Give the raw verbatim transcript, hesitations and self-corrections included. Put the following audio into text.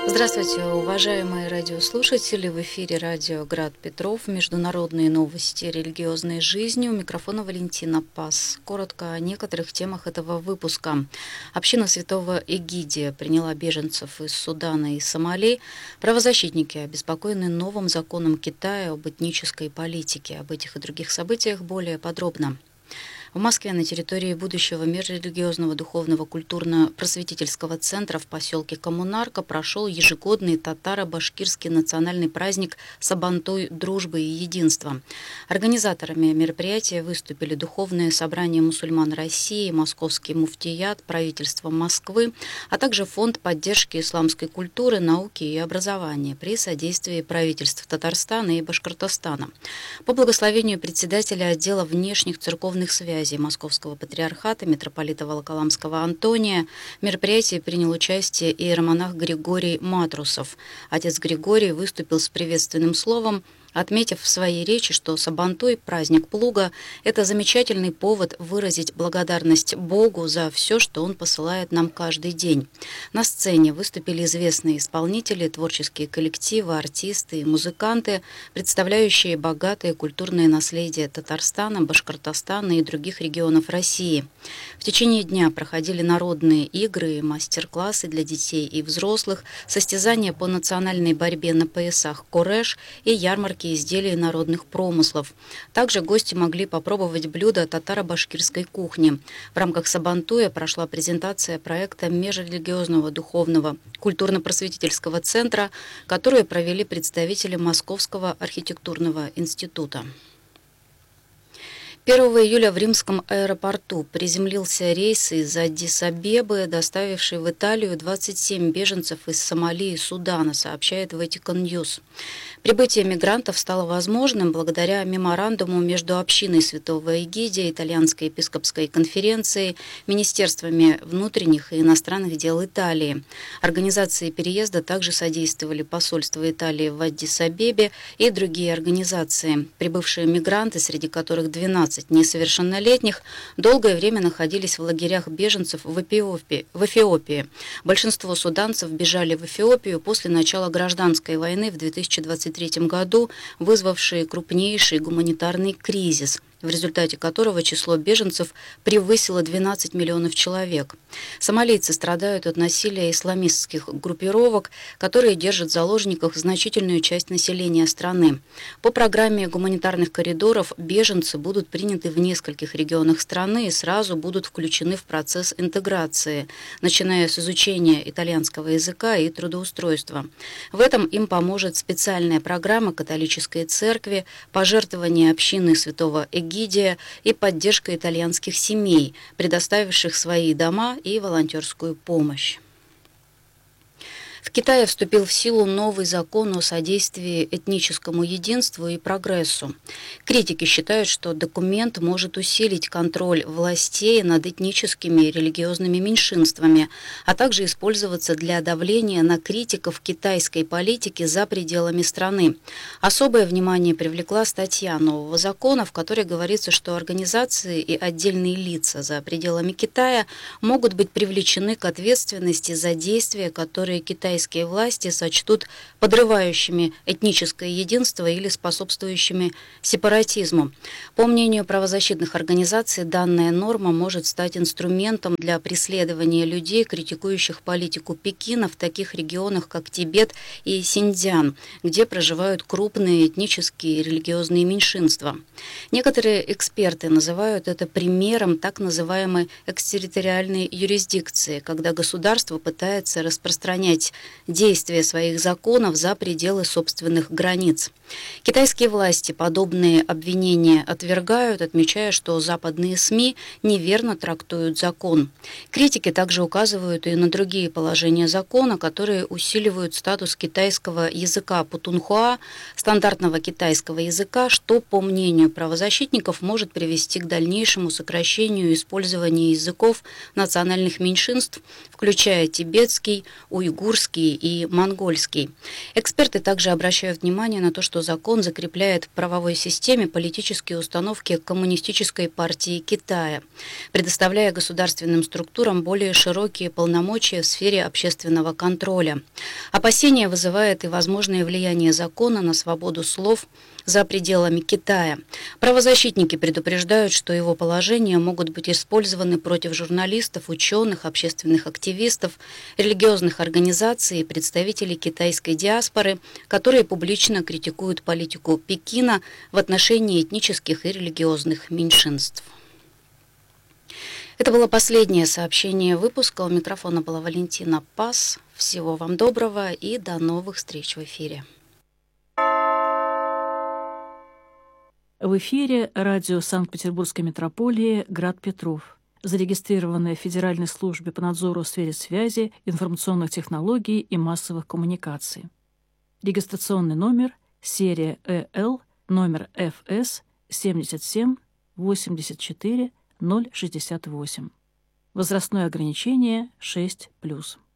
Здравствуйте, уважаемые радиослушатели! В эфире радио «Град Петров», международные новости религиозной жизни. У микрофона Валентина Пас. Коротко о некоторых темах этого выпуска. Община Святого Эгидия приняла беженцев из Судана и Сомали. Правозащитники обеспокоены новым законом Китая об этнической политике. Об этих и других событиях более подробно. В Москве на территории будущего межрелигиозного духовного культурно-просветительского центра в поселке Коммунарка прошел ежегодный татаро-башкирский национальный праздник Сабантуй дружбы и единства. Организаторами мероприятия выступили Духовное собрание мусульман России, Московский муфтият, правительство Москвы, а также Фонд поддержки исламской культуры, науки и образования при содействии правительств Татарстана и Башкортостана. По благословению председателя отдела внешних церковных связей Московского патриархата митрополита Волоколамского Антония в мероприятии принял участие иеромонах Григорий Матрусов. Отец Григорий выступил с приветственным словом, отметив в своей речи, что Сабантуй, праздник плуга, это замечательный повод выразить благодарность Богу за все, что Он посылает нам каждый день. На сцене выступили известные исполнители, творческие коллективы, артисты и музыканты, представляющие богатое культурное наследие Татарстана, Башкортостана и других регионов России. В течение дня проходили народные игры, мастер-классы для детей и взрослых, состязания по национальной борьбе на поясах «Кореш» и ярмарки изделий народных промыслов. Также гости могли попробовать блюда татаро-башкирской кухни. В рамках Сабантуя прошла презентация проекта межрелигиозного духовного культурно-просветительского центра, которую провели представители Московского архитектурного института. первого июля в Римском аэропорту приземлился рейс из Аддис-Абебы, доставивший в Италию двадцать семь беженцев из Сомали и Судана, сообщает Vatican News. Прибытие мигрантов стало возможным благодаря меморандуму между общиной Святого Эгидия, Итальянской епископской конференцией, Министерствами внутренних и иностранных дел Италии. Организации переезда также содействовали посольство Италии в Аддис-Абебе и другие организации. Прибывшие мигранты, среди которых двенадцать несовершеннолетних, долгое время находились в лагерях беженцев в Эфиопии. в Эфиопии. Большинство суданцев бежали в Эфиопию после начала гражданской войны в две тысячи двадцать третьем году, вызвавшей крупнейший гуманитарный кризис, в результате которого число беженцев превысило двенадцать миллионов человек. Сомалийцы страдают от насилия исламистских группировок, которые держат в заложниках значительную часть населения страны. По программе гуманитарных коридоров беженцы будут приняты в нескольких регионах страны и сразу будут включены в процесс интеграции, начиная с изучения итальянского языка и трудоустройства. В этом им поможет специальная программа католической церкви, пожертвование общины Святого Эгидия и поддержка итальянских семей, предоставивших свои дома и волонтерскую помощь. В Китае вступил в силу новый закон о содействии этническому единству и прогрессу. Критики считают, что документ может усилить контроль властей над этническими и религиозными меньшинствами, а также использоваться для давления на критиков китайской политики за пределами страны. Особое внимание привлекла статья нового закона, в которой говорится, что организации и отдельные лица за пределами Китая могут быть привлечены к ответственности за действия, которые Китай Китайские власти сочтут подрывающими этническое единство или способствующими сепаратизму. По мнению правозащитных организаций, данная норма может стать инструментом для преследования людей, критикующих политику Пекина в таких регионах, как Тибет и Синьцзян, где проживают крупные этнические и религиозные меньшинства. Некоторые эксперты называют это примером так называемой экстерриториальной юрисдикции, когда государство пытается распространять действия своих законов за пределы собственных границ. Китайские власти подобные обвинения отвергают, отмечая, что западные СМИ неверно трактуют закон. Критики также указывают и на другие положения закона, которые усиливают статус китайского языка путунхуа, стандартного китайского языка, что, по мнению правозащитников, может привести к дальнейшему сокращению использования языков национальных меньшинств, включая тибетский, уйгурский, русский и монгольский. Эксперты также обращают внимание на то, что закон закрепляет в правовой системе политические установки Коммунистической партии Китая, предоставляя государственным структурам более широкие полномочия в сфере общественного контроля. Опасения вызывает и возможное влияние закона на свободу слов за пределами Китая. Правозащитники предупреждают, что его положения могут быть использованы против журналистов, ученых, общественных активистов, религиозных организаций и представителей китайской диаспоры, которые публично критикуют политику Пекина в отношении этнических и религиозных меньшинств. Это было последнее сообщение выпуска. У микрофона была Валентина Пас. Всего вам доброго и до новых встреч в эфире. В эфире радио Санкт-Петербургской метрополии «Град Петров», зарегистрированное в Федеральной службе по надзору в сфере связи, информационных технологий и массовых коммуникаций. Регистрационный номер серия Э Л, номер Ф С семьдесят семь восемьдесят четыре ноль шестьдесят восемь. Возрастное ограничение шесть плюс.